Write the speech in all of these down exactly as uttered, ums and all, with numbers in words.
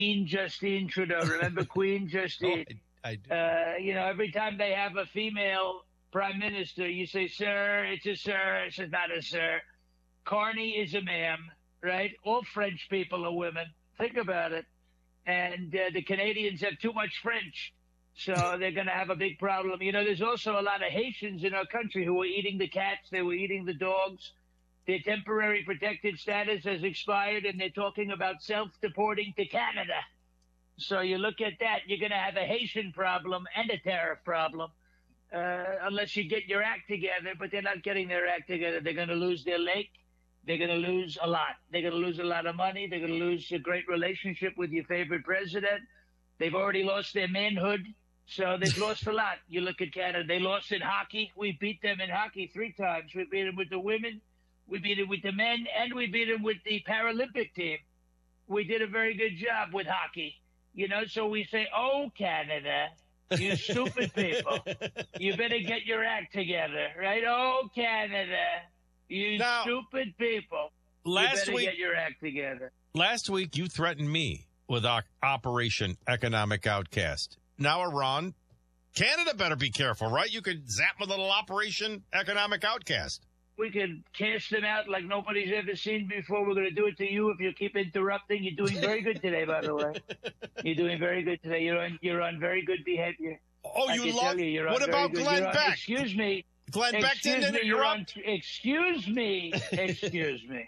Queen Justine Trudeau. Remember Queen Justine? Oh, I, I do. Uh, you know, every time they have a female prime minister, you say, sir, it's a sir, it's not a sir. Carney is a ma'am, right? All French people are women. Think about it. And uh, the Canadians have too much French, so they're going to have a big problem. You know, there's also a lot of Haitians in our country who were eating the cats, they were eating the dogs. Their temporary protected status has expired, and they're talking about self-deporting to Canada. So you look at that, you're going to have a Haitian problem and a tariff problem, uh, unless you get your act together. But they're not getting their act together. They're going to lose their lake. They're going to lose a lot. They're going to lose a lot of money. They're going to lose a great relationship with your favorite president. They've already lost their manhood, so they've lost a lot. You look at Canada. They lost in hockey. We beat them in hockey three times. We beat them with the women. We beat them with the men, and we beat them with the Paralympic team. We did a very good job with hockey. You know, so we say, oh, Canada, you stupid people, you better get your act together, right? Oh, Canada, you now, stupid people, last you better week, get your act together. Last week, you threatened me with Operation Economic Outcast. Now, Iran, Canada better be careful, right? You could zap a little Operation Economic Outcast. We could cash them out like nobody's ever seen before. We're going to do it to you if you keep interrupting. You're doing very good today, by the way. You're doing very good today. You're on, you're on very good behavior. Oh, I you love? You, what about Glenn on, Beck? Excuse me. Glenn Beck didn't interrupt. On, excuse me. Excuse me.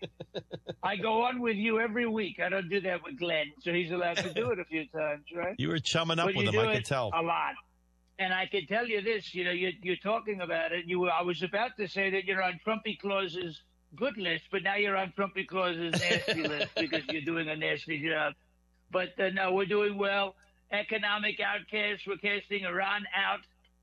I go on with you every week. I don't do that with Glenn, so he's allowed to do it a few times, right? You were chumming up but with him, I could tell. A lot. And I can tell you this, you know, you're, you're talking about it. You were, I was about to say that you're on Trumpy Claus's good list, but now you're on Trumpy Claus's nasty list because you're doing a nasty job. But uh, no, we're doing well. Economic outcasts, we're casting Iran out.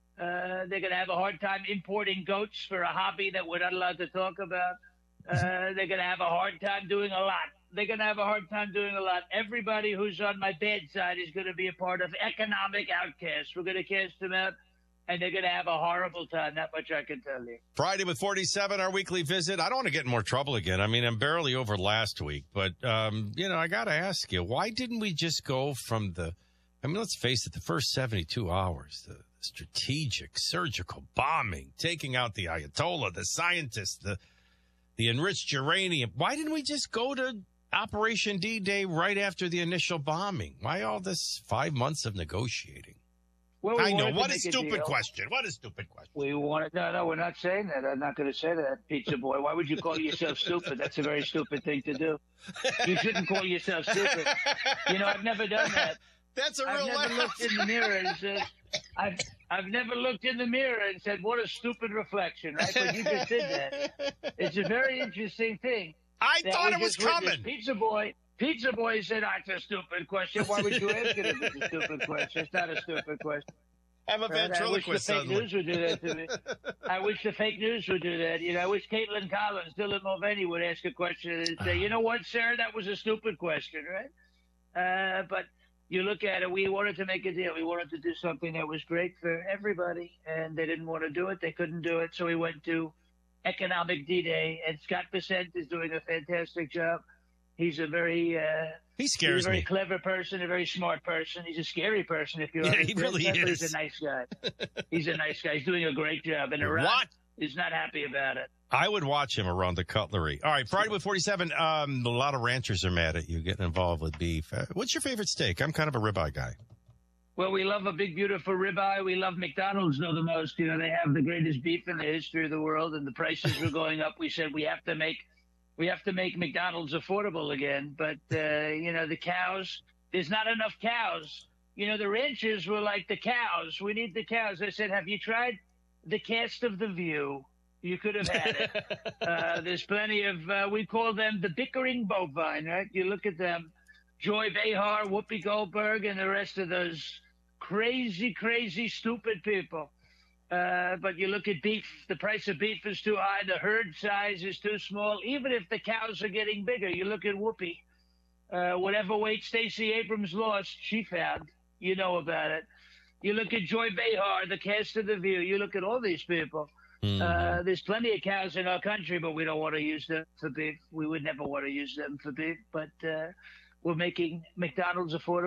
Uh, they're going to have a hard time importing goats for a hobby that we're not allowed to talk about. Uh, they're going to have a hard time doing a lot. They're going to have a hard time doing a lot. Everybody who's on my bad side is going to be a part of economic outcasts. We're going to cast them out, and they're going to have a horrible time. That much I can tell you. Friday with forty-seven, our weekly visit. I don't want to get in more trouble again. I mean, I'm barely over last week, but, um, you know, I got to ask you, why didn't we just go from the, I mean, let's face it, the first seventy-two hours, the, the strategic, surgical bombing, taking out the Ayatollah, the scientists, the, the enriched uranium. Why didn't we just go to Operation D-Day right after the initial bombing? Why all this five months of negotiating? Well, we I know. What a a stupid deal. question. What a stupid question. We wanted, no, no, we're not saying that. I'm not going to say that, Pizza Boy. Why would you call yourself stupid? That's a very stupid thing to do. You shouldn't call yourself stupid. You know, I've never done that. That's a I've real never laugh. looked in the mirror and said, I've, I've never looked in the mirror and said, what a stupid reflection, right? But you just did that. It's a very interesting thing. I thought it was coming. Pizza Boy, Pizza Boy said, oh, it's a stupid question. Why would you ask it if it's a stupid question? It's not a stupid question. I'm a right? ventriloquist. I wish the fake news would do that to me. I wish the fake news would do that. You know, I wish Caitlin Collins, Dylan Mulvaney would ask a question and say, you know what, sir, that was a stupid question, right? Uh, but you look at it, we wanted to make a deal. We wanted to do something that was great for everybody, and they didn't want to do it. They couldn't do it, so we went to Economic D-Day, and Scott Bessent is doing a fantastic job. He's a very uh, he scares he's a very me. clever person, a very smart person. He's a scary person if you're yeah, honest. he really but is. He's a nice guy. He's a nice guy. He's doing a great job, and Iran what? is not happy about it. I would watch him around the cutlery. All right, Friday with forty-seven. Um, a lot of ranchers are mad at you getting involved with beef. Uh, what's your favorite steak? I'm kind of a ribeye guy. Well, we love a big, beautiful ribeye. We love McDonald's, though, the most. You know, they have the greatest beef in the history of the world, and the prices were going up. We said we have to make, we have to make McDonald's affordable again. But uh, you know, the cows. There's not enough cows. You know, the ranchers were like the cows. We need the cows. I said, have you tried the cast of The View? You could have had it. uh, there's plenty of. Uh, we call them the bickering bovine, right? You look at them. Joy Behar, Whoopi Goldberg, and the rest of those crazy, crazy, stupid people. Uh, but you look at beef, the price of beef is too high, the herd size is too small, even if the cows are getting bigger. You look at Whoopi, uh, whatever weight Stacey Abrams lost, she found. You know about it. You look at Joy Behar, the cast of The View. You look at all these people. Mm-hmm. Uh, there's plenty of cows in our country, but we don't want to use them for beef. We would never want to use them for beef, but uh, we're making McDonald's affordable.